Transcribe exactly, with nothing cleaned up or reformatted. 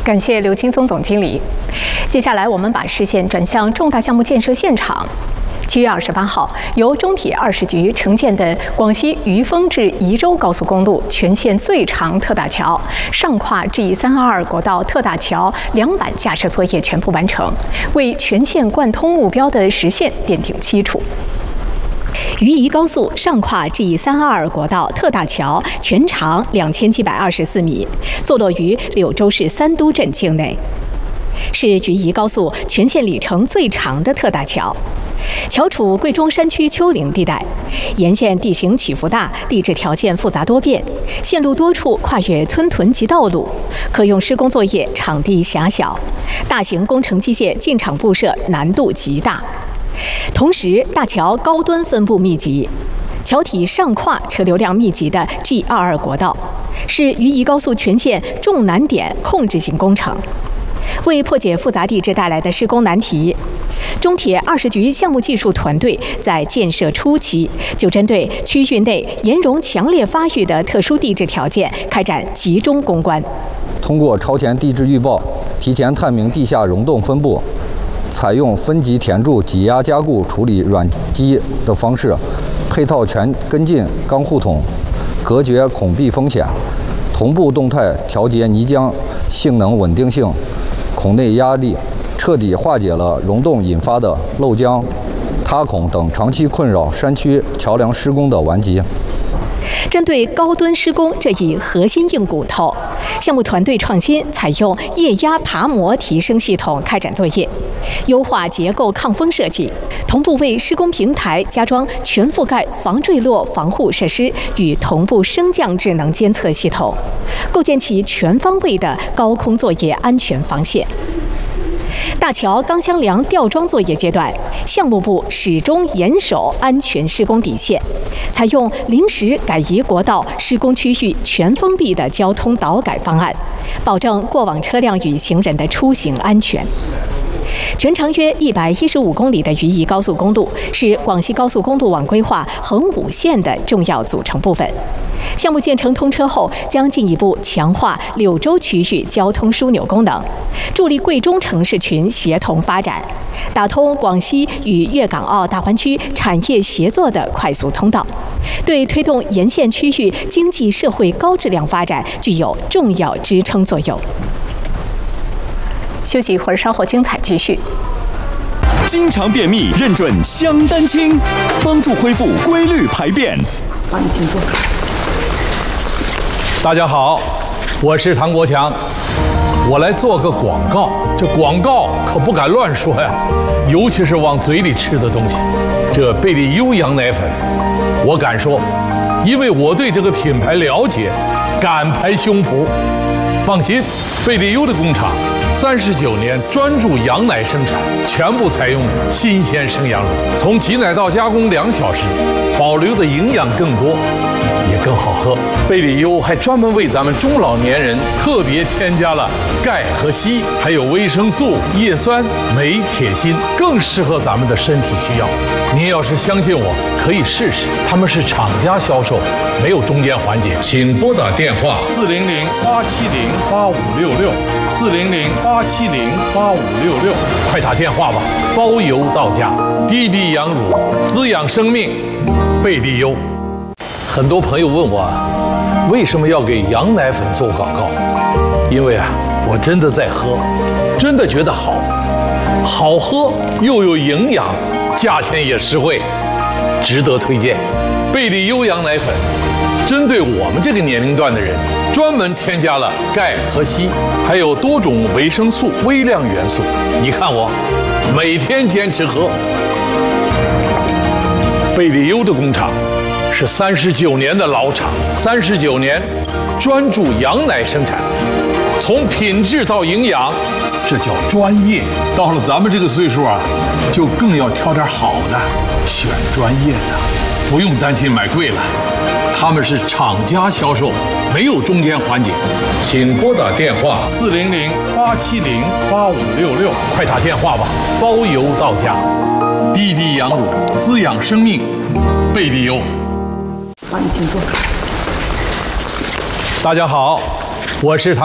感谢刘青松总经理。接下来，我们把视线转向重大项目建设现场。七月二十八号，由中铁二十局承建的广西余丰至宜州高速公路全线最长特大桥上跨 G 三二二国道特大桥两板架设作业全部完成，为全线贯通目标的实现奠定基础。 渝宜高速上跨 G 三二二国道特大桥全长两千七百二十四米，坐落于柳州市三都镇境内，是渝宜高速全线里程最长的特大桥。桥处贵中山区丘陵地带，沿线地形起伏大，地质条件复杂多变，线路多处跨越村屯及道路，可用施工作业场地狭小，大型工程机械进场布设难度极大。 同时，大桥高墩分布密集，桥体上跨车流量密集的 G 二二国道，是渝宜高速全线重难点控制性工程。为破解复杂地质带来的施工难题，中铁二十局项目技术团队在建设初期就针对区域内岩溶强烈发育的特殊地质条件开展集中攻关。 通过超前地质预报，提前探明地下溶洞分布。 采用分级填筑、挤压加固处理软基的方式，配套全跟进钢护筒，隔绝孔壁风险，同步动态调节泥浆性能稳定性、孔内压力，彻底化解了溶洞引发的漏浆、塌孔等长期困扰山区桥梁施工的顽疾。 针对高墩施工这一核心硬骨头，项目团队创新采用液压爬模提升系统开展作业，优化结构抗风设计，同步为施工平台加装全覆盖防坠落防护设施与同步升降智能监测系统，构建起全方位的高空作业安全防线。 大桥钢箱梁吊装作业阶段，项目部始终严守安全施工底线，采用临时改移国道施工区域全封闭的交通导改方案，保证过往车辆与行人的出行安全。 全长约一百一十五公里的渝宜高速公路是广西高速公路网规划横五线的重要组成部分。项目建成通车后，将进一步强化柳州区域交通枢纽功能，助力贵中城市群协同发展，打通广西与粤港澳大湾区产业协作的快速通道，对推动沿线区域经济社会高质量发展具有重要支撑作用。 休息一会儿，稍后精彩继续。 经常便秘，认准香丹清，帮助恢复规律排便。 帮你请坐。 大家好，我是唐国强，我来做个广告。这广告可不敢乱说呀，尤其是往嘴里吃的东西。这贝利优羊奶粉，我敢说，因为我对这个品牌了解，敢拍胸脯。放心，贝利优的工厂。 三十九年专注羊奶生产，全部采用新鲜生羊乳，从挤奶到加工两小时，保留的营养更多，也更好喝。贝利优还专门为咱们中老年人特别添加了钙和硒，还有维生素、叶酸、镁、铁、锌，更适合咱们的身体需要。您要是相信我，可以试试。他们是厂家销售，没有中间环节。请拨打电话四零零八七零八五六六四零零。 八七零八五六六，快打电话吧，包邮到家。滴滴羊乳滋养生命，贝利优。很多朋友问我，为什么要给羊奶粉做广告？因为啊，我真的在喝，真的觉得好，好喝又有营养，价钱也实惠，值得推荐。贝利优羊奶粉，针对我们这个年龄段的人。 专门添加了钙和硒，还有多种维生素、微量元素。你看我，每天坚持喝。贝利优的工厂是三十九年的老厂，三十九年专注羊奶生产，从品质到营养，这叫专业。到了咱们这个岁数啊，就更要挑点好的，选专业的，不用担心买贵了。 他们是厂家销售，没有中间环节。请拨打电话四零零八七零八五六六，快打电话吧，包邮到家。滴滴羊乳滋养生命，贝利优。 帮你请坐。 大家好，我是唐。